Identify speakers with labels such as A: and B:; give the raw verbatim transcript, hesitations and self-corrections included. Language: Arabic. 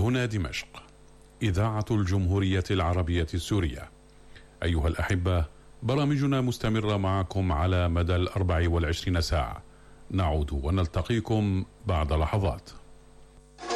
A: هنا دمشق، إذاعة الجمهورية العربية السورية. أيها الأحبة، برامجنا مستمرة معكم على مدى الأربع والعشرين ساعة. نعود ونلتقيكم بعد لحظات.